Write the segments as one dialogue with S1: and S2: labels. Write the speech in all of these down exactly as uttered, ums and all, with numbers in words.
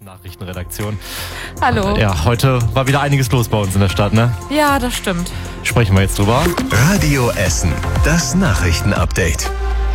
S1: Nachrichtenredaktion.
S2: Hallo.
S1: Ja, heute war wieder einiges los bei uns in der Stadt, ne?
S2: Ja, das stimmt.
S1: Sprechen wir jetzt drüber.
S3: Radio Essen, das Nachrichtenupdate.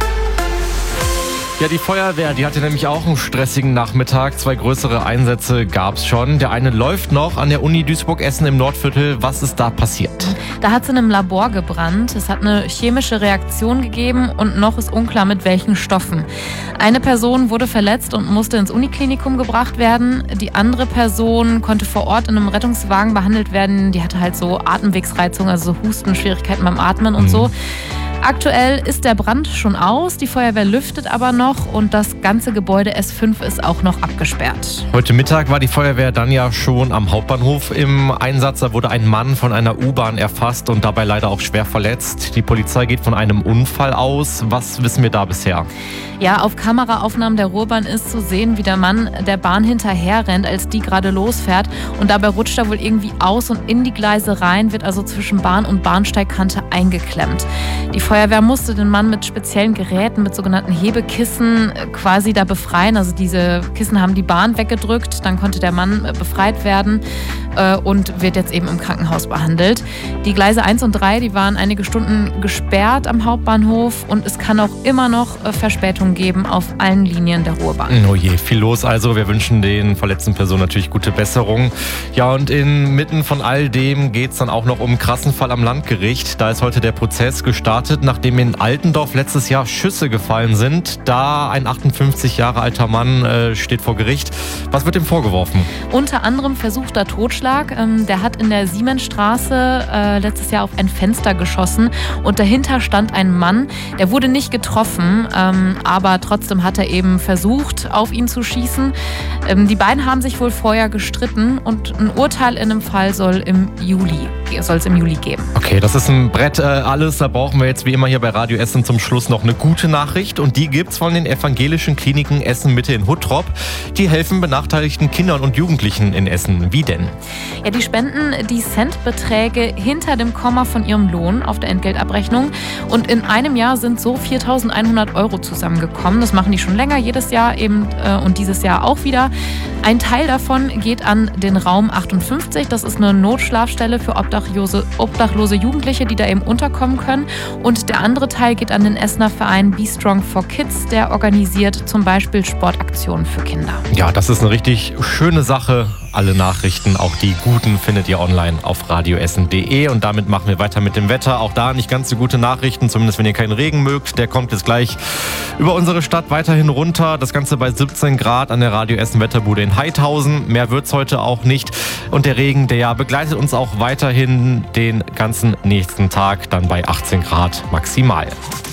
S1: Ja, die Feuerwehr, die hatte nämlich auch einen stressigen Nachmittag. Zwei größere Einsätze gab es schon. Der eine läuft noch an der Uni Duisburg-Essen im Nordviertel. Was ist da passiert?
S2: Da hat es in einem Labor gebrannt. Es hat eine chemische Reaktion gegeben und noch ist unklar, mit welchen Stoffen. Eine Person wurde verletzt und musste ins Uniklinikum gebracht werden. Die andere Person konnte vor Ort in einem Rettungswagen behandelt werden. Die hatte halt so Atemwegsreizung, also so Husten, Schwierigkeiten beim Atmen und mhm. so. Aktuell ist der Brand schon aus, die Feuerwehr lüftet aber noch und das ganze Gebäude S fünf ist auch noch abgesperrt.
S1: Heute Mittag war die Feuerwehr dann ja schon am Hauptbahnhof im Einsatz. Da wurde ein Mann von einer U-Bahn erfasst und dabei leider auch schwer verletzt. Die Polizei geht von einem Unfall aus. Was wissen wir da bisher?
S2: Ja, auf Kameraaufnahmen der Ruhrbahn ist zu sehen, wie der Mann der Bahn hinterher rennt, als die gerade losfährt. Und dabei rutscht er wohl irgendwie aus und in die Gleise rein, wird also zwischen Bahn und Bahnsteigkante eingeklemmt. Die Feuerwehr musste den Mann mit speziellen Geräten, mit sogenannten Hebekissen quasi da befreien. Also diese Kissen haben die Bahn weggedrückt, dann konnte der Mann befreit werden äh, und wird jetzt eben im Krankenhaus behandelt. Die Gleise eins und drei, die waren einige Stunden gesperrt am Hauptbahnhof und es kann auch immer noch äh, Verspätungen geben auf allen Linien der Ruhrbahn.
S1: Oh je, viel los also. Wir wünschen den verletzten Personen natürlich gute Besserung. Ja, und inmitten von all dem geht es dann auch noch um einen krassen Fall am Landgericht. Da ist heute der Prozess gestartet, nachdem in Altendorf letztes Jahr Schüsse gefallen sind. Da ein achtundfünfzig Jahre alter Mann äh, steht vor Gericht. Was wird ihm vorgeworfen?
S2: Unter anderem versuchter Totschlag. Ähm, der hat in der Siemensstraße äh, letztes Jahr auf ein Fenster geschossen und dahinter stand ein Mann. Der wurde nicht getroffen, ähm, aber trotzdem hat er eben versucht, auf ihn zu schießen. Ähm, die beiden haben sich wohl vorher gestritten und ein Urteil in dem Fall soll im Juli, soll es im Juli geben.
S1: Okay, das ist ein Brett äh, alles. Da brauchen wir jetzt wie immer hier bei Radio Essen zum Schluss noch eine gute Nachricht und die gibt's von den evangelischen Kliniken Essen Mitte in Huttrop. Die helfen benachteiligten Kindern und Jugendlichen in Essen. Wie denn?
S2: Ja, die spenden die Centbeträge hinter dem Komma von ihrem Lohn auf der Entgeltabrechnung und in einem Jahr sind so viertausendeinhundert Euro zusammengekommen. Das machen die schon länger, jedes Jahr eben äh, und dieses Jahr auch wieder. Ein Teil davon geht an den Raum achtundfünfzig. Das ist eine Notschlafstelle für obdachlose, obdachlose Jugendliche, die da eben unterkommen können. Und der andere Teil geht an den Essener Verein Be Strong for Kids. Der organisiert zum Beispiel Sportaktionen für Kinder.
S1: Ja, das ist eine richtig schöne Sache. Alle Nachrichten, auch die guten, findet ihr online auf radioessen punkt de. Und damit machen wir weiter mit dem Wetter. Auch da nicht ganz so gute Nachrichten, zumindest wenn ihr keinen Regen mögt. Der kommt jetzt gleich über unsere Stadt weiterhin runter. Das Ganze bei siebzehn Grad an der Radio Essen Wetterbude in Heidhausen. Mehr wird's heute auch nicht. Und der Regen, der ja begleitet uns auch weiterhin den ganzen nächsten Tag, dann bei achtzehn Grad maximal.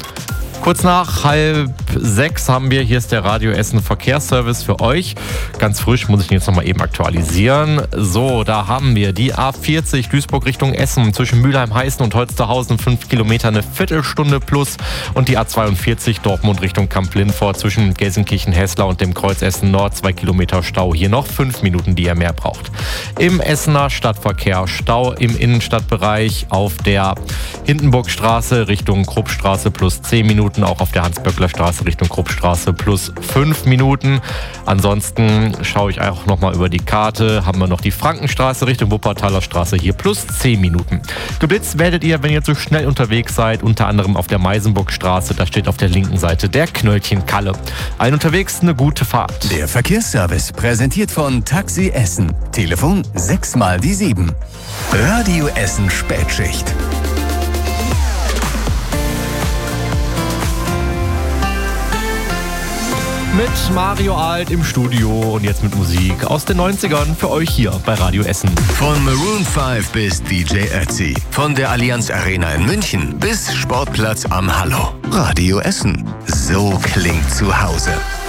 S1: Kurz nach halb sechs haben wir, hier ist der Radio Essen Verkehrsservice für euch. Ganz frisch, muss ich ihn jetzt nochmal eben aktualisieren. So, da haben wir die A vierzig Duisburg Richtung Essen zwischen Mülheim-Heißen und Holsterhausen, fünf Kilometer, eine Viertelstunde plus. Und die A zweiundvierzig Dortmund Richtung Kamp-Lindfort zwischen Gelsenkirchen-Hessler und dem Kreuz Essen Nord, zwei Kilometer Stau. Hier noch fünf Minuten, die ihr mehr braucht. Im Essener Stadtverkehr Stau im Innenstadtbereich auf der Hindenburgstraße Richtung Kruppstraße plus zehn Minuten. Auch auf der Hans-Böckler-Straße Richtung Kruppstraße plus fünf Minuten. Ansonsten schaue ich auch nochmal über die Karte. Haben wir noch die Frankenstraße Richtung Wuppertaler Straße hier plus zehn Minuten. Geblitzt werdet ihr, wenn ihr zu schnell unterwegs seid, unter anderem auf der Meisenburgstraße. Da steht auf der linken Seite der Knöllchen Kalle. Allen unterwegs eine gute Fahrt.
S3: Der Verkehrsservice präsentiert von Taxi Essen. Telefon sechs mal die sieben. Radio Essen Spätschicht.
S1: Mit Mario Alt im Studio und jetzt mit Musik aus den neunzigern für euch hier bei Radio Essen.
S3: Von Maroon fünf bis D J Ötzi. Von der Allianz Arena in München bis Sportplatz am Hallo. Radio Essen. So klingt zu Hause.